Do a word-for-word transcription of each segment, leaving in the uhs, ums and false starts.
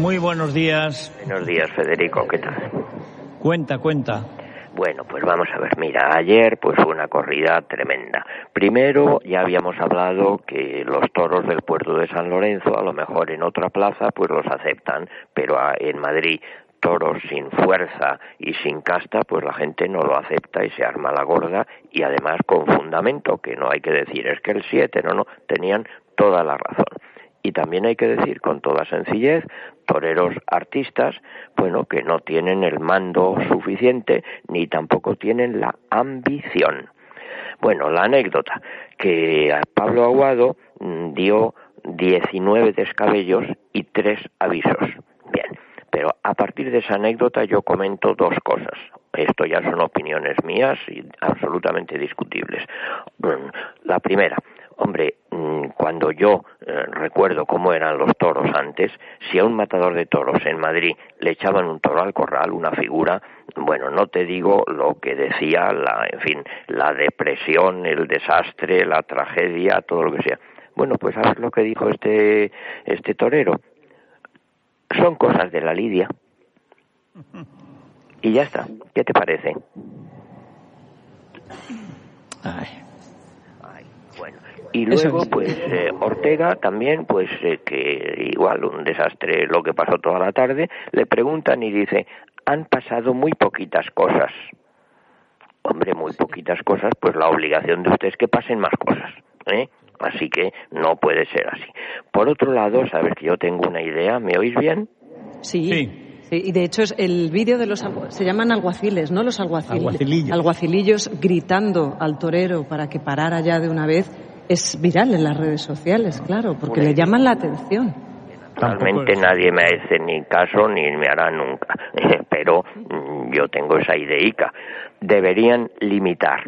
muy buenos días. Buenos días, Federico, ¿qué tal? Cuenta, cuenta. Bueno, pues vamos a ver, mira, ayer pues fue una corrida tremenda. Primero, ya habíamos hablado que los toros del puerto de San Lorenzo, a lo mejor en otra plaza, pues los aceptan, pero en Madrid, toros sin fuerza y sin casta, pues la gente no lo acepta y se arma la gorda, y además con fundamento, que no hay que decir, es que el siete, no, no, tenían toda la razón. Y también hay que decir con toda sencillez, toreros artistas, bueno, que no tienen el mando suficiente, ni tampoco tienen la ambición. Bueno, la anécdota, que a Pablo Aguado mmm, dio diecinueve descabellos y tres avisos. Bien, pero a partir de esa anécdota yo comento dos cosas. Esto ya son opiniones mías y absolutamente discutibles. La primera, hombre, cuando yo eh, recuerdo cómo eran los toros antes, si a un matador de toros en Madrid le echaban un toro al corral, una figura, bueno, no te digo lo que decía, la, en fin, la depresión, el desastre, la tragedia, todo lo que sea. Bueno, pues a ver lo que dijo este, este torero. Son cosas de la lidia. Y ya está. ¿Qué te parece? Ay. Ay, bueno. Y luego, pues, eh, Ortega también, pues, eh, que igual un desastre lo que pasó toda la tarde, le preguntan y dice, han pasado muy poquitas cosas. Hombre, muy poquitas cosas, pues la obligación de usted es que pasen más cosas, ¿eh? Así que no puede ser así. Por otro lado, sabes que yo tengo una idea, ¿me oís bien? Sí. sí. Sí, y de hecho es el vídeo de los se llaman alguaciles, ¿no? Los alguacil... alguacilillos. alguacilillos gritando al torero para que parara ya de una vez es viral en las redes sociales, claro, porque le llaman la atención. Realmente nadie me hace ni caso ni me hará nunca, pero yo tengo esa ideica. Deberían limitar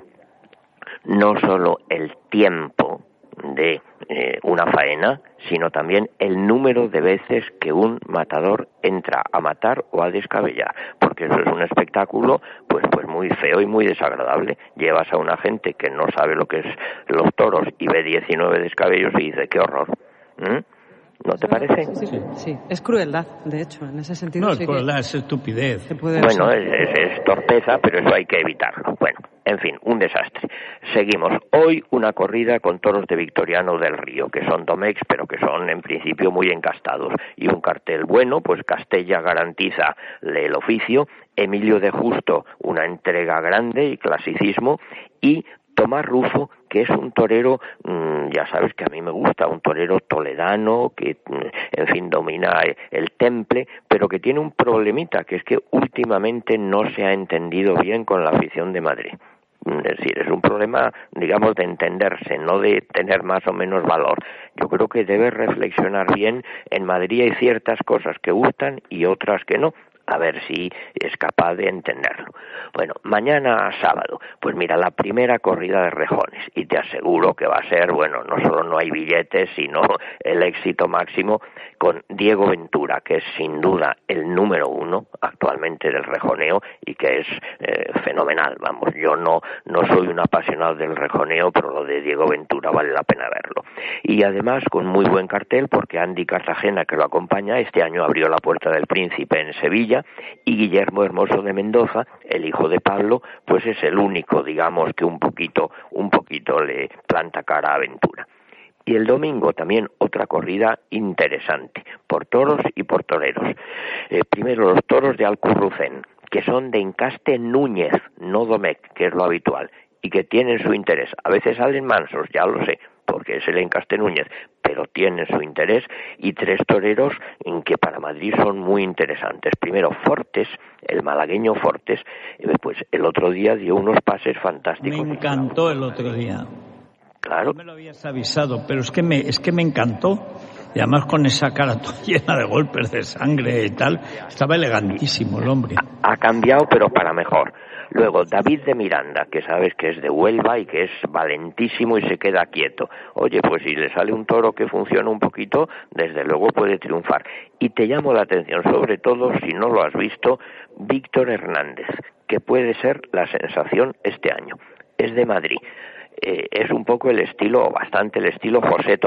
no solo el tiempo de eh, una faena, sino también el número de veces que un matador entra a matar o a descabellar, porque eso es un espectáculo pues pues muy feo y muy desagradable. Llevas a una gente que no sabe lo que es los toros y ve diecinueve descabellos y dice qué horror. ¿Mm? ¿No te parece? Sí, sí, sí, es crueldad, de hecho, en ese sentido. No, sí es crueldad, es estupidez. Bueno, es, es, es torpeza, pero eso hay que evitarlo. Bueno, en fin, un desastre. Seguimos. Hoy una corrida con toros de Victoriano del Río, que son domex, pero que son en principio muy encastados. Y un cartel bueno, pues Castella garantiza el oficio, Emilio de Justo una entrega grande y clasicismo, y Tomás Rufo, que es un torero, mmm, ya sabes que a mí me gusta, un torero toledano, que, en fin, domina el temple, pero que tiene un problemita, que es que últimamente no se ha entendido bien con la afición de Madrid. Es decir, es un problema, digamos, de entenderse, no de tener más o menos valor. Yo creo que debe reflexionar bien. En Madrid hay ciertas cosas que gustan y otras que no. A ver si es capaz de entenderlo. Bueno, mañana sábado, pues mira, la primera corrida de rejones, y te aseguro que va a ser, bueno, no solo no hay billetes, sino el éxito máximo con Diego Ventura, que es sin duda el número uno actualmente del rejoneo y que es eh, fenomenal. Vamos, yo no, no soy un apasionado del rejoneo, pero lo de Diego Ventura vale la pena verlo. Y además con muy buen cartel, porque Andy Cartagena, que lo acompaña, este año abrió la Puerta del Príncipe en Sevilla, y Guillermo Hermoso de Mendoza, el hijo de Pablo, pues es el único, digamos, que un poquito, un poquito le planta cara a Ventura. Y el domingo también otra corrida interesante, por toros y por toreros. Eh, primero los toros de Alcurrucén, que son de encaste Núñez, no Domecq, que es lo habitual, y que tienen su interés. A veces salen mansos, ya lo sé, porque es el encaste Núñez, pero tienen su interés, y tres toreros en que para Madrid son muy interesantes. Primero Fortes, el malagueño Fortes, pues el otro día dio unos pases fantásticos. Me encantó el otro día. Claro. No me lo habías avisado, pero es que me, es que me encantó. Y además con esa cara toda llena de golpes de sangre y tal, estaba elegantísimo el hombre. Ha, ha cambiado, pero para mejor. Luego, David de Miranda, que sabes que es de Huelva y que es valentísimo y se queda quieto. Oye, pues si le sale un toro que funciona un poquito, desde luego puede triunfar. Y te llamo la atención, sobre todo, si no lo has visto, Víctor Hernández, que puede ser la sensación este año. Es de Madrid. Eh, es un poco el estilo, o bastante el estilo José